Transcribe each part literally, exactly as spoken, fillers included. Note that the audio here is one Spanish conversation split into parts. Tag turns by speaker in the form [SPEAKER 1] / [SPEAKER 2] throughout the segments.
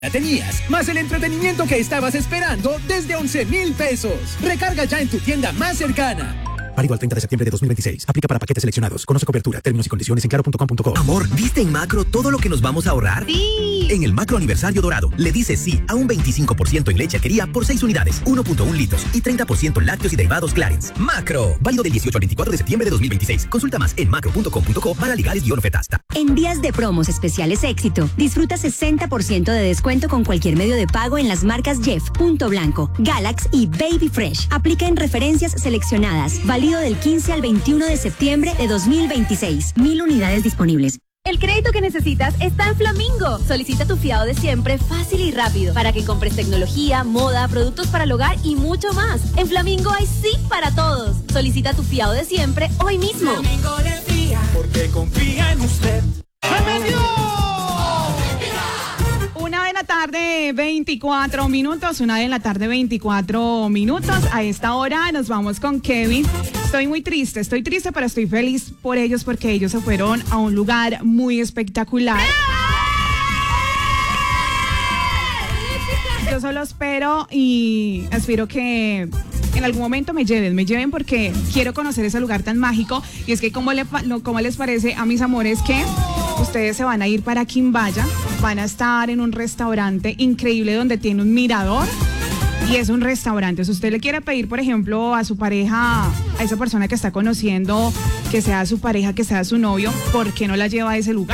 [SPEAKER 1] La tenías, más el entretenimiento que estabas esperando desde once mil pesos. Recarga ya en tu tienda más cercana.
[SPEAKER 2] Válido al treinta de septiembre de dos mil veintiséis. Aplica para paquetes seleccionados. Conoce cobertura, términos y condiciones en claro punto com punto co.
[SPEAKER 3] Amor, ¿viste en Macro todo lo que nos vamos a ahorrar?
[SPEAKER 4] ¡Sí!
[SPEAKER 3] En el Macro Aniversario Dorado, le dices sí a un veinticinco por ciento en leche alquería por seis unidades, uno punto uno litros y treinta por ciento en lácteos y derivados Clarence. Macro, válido del dieciocho al veinticuatro de septiembre de dos mil veintiséis. Consulta más en macro punto com punto co para legales y ofertas.
[SPEAKER 5] En días de promos especiales Éxito, disfruta sesenta por ciento de descuento con cualquier medio de pago en las marcas Jeff, Punto Blanco, Galax y Baby Fresh. Aplica en referencias seleccionadas. Válido del quince al veintiuno de septiembre de dos mil veintiséis. Mil unidades disponibles.
[SPEAKER 6] El crédito que necesitas está en Flamingo. Solicita tu fiado de siempre fácil y rápido para que compres tecnología, moda, productos para el hogar y mucho más. En Flamingo hay sí para todos. Solicita tu fiado de siempre hoy mismo.
[SPEAKER 7] Flamingo le fía, porque confía en usted.
[SPEAKER 8] ¡Bienvenido! Una de la tarde, veinticuatro minutos. Una de la tarde, veinticuatro minutos. A esta hora nos vamos con Kevin. Estoy muy triste, estoy triste, pero estoy feliz por ellos porque ellos se fueron a un lugar muy espectacular. Yo solo espero y aspiro que en algún momento me lleven, me lleven porque quiero conocer ese lugar tan mágico. Y es que como, le, como les parece a mis amores que ustedes se van a ir para Quimbaya, van a estar en un restaurante increíble donde tiene un mirador. Y es un restaurante. Si usted le quiere pedir, por ejemplo, a su pareja, a esa persona que está conociendo, que sea su pareja, que sea su novio, ¿por qué no la lleva a ese lugar?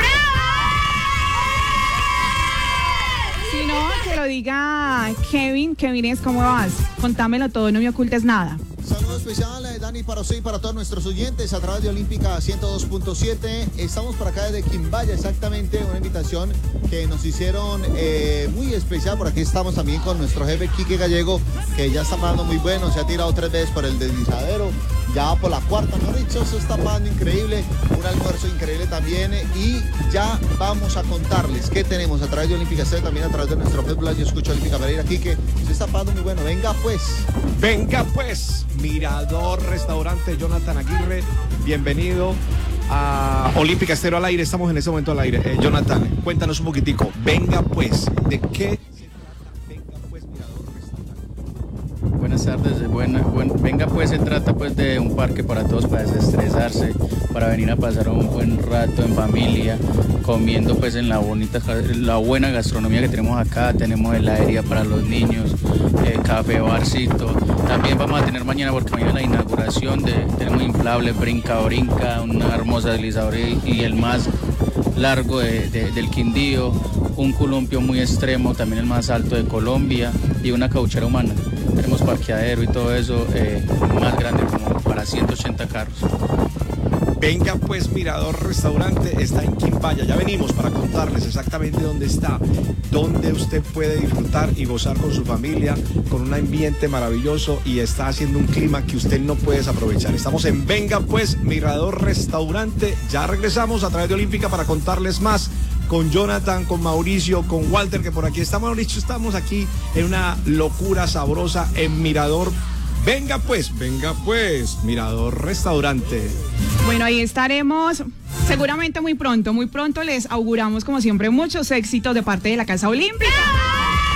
[SPEAKER 8] Si no, que lo diga Kevin. Kevin, ¿cómo vas? Contámelo todo, no me ocultes nada.
[SPEAKER 9] Saludo especial, eh, Dani, para usted y para todos nuestros oyentes a través de Olímpica ciento dos punto siete. Estamos por acá desde Quimbaya, exactamente, una invitación que nos hicieron eh, muy especial. Por aquí estamos también con nuestro jefe Quique Gallego, que ya está pagando muy bueno, se ha tirado tres veces por el deslizadero, ya va por la cuarta, no dicho, se está pagando increíble, un almuerzo increíble también. Y ya vamos a contarles qué tenemos a través de Olímpica C, también a través de nuestro Facebook. Yo escucho Olímpica Pereira, Quique, se está pagando muy bueno. Venga pues.
[SPEAKER 10] Venga pues. Mirador Restaurante Jonathan Aguirre, bienvenido a Olímpica Estéreo al aire. Estamos en este momento al aire. eh, Jonathan, cuéntanos un poquitico. Venga pues, ¿de qué se trata? Venga pues, Mirador Restaurante.
[SPEAKER 11] Buenas tardes, buena, buen, venga pues, se trata pues de un parque para todos, para desestresarse, para venir a pasar un buen rato en familia, comiendo pues en la bonita, la buena gastronomía que tenemos acá. Tenemos heladería para los niños, eh, café, barcito. También vamos a tener mañana, porque mañana la inauguración de, tenemos inflable, brinca, brinca, una hermosa deslizadora y, y el más largo de, de, del Quindío, un columpio muy extremo, también el más alto de Colombia, y una cauchera humana. Tenemos parqueadero y todo eso, eh, más grande como para ciento ochenta carros.
[SPEAKER 10] Venga pues, Mirador Restaurante está en Quimbaya. Ya venimos para contarles exactamente dónde está, dónde usted puede disfrutar y gozar con su familia, con un ambiente maravilloso, y está haciendo un clima que usted no puede desaprovechar. Estamos en Venga pues, Mirador Restaurante. Ya regresamos a través de Olímpica para contarles más con Jonathan, con Mauricio, con Walter, que por aquí estamos. Mauricio, estamos aquí en una locura sabrosa en Mirador. Venga pues, venga pues, Mirador Restaurante.
[SPEAKER 8] Bueno, ahí estaremos seguramente muy pronto, muy pronto les auguramos como siempre muchos éxitos de parte de la Casa Olímpica.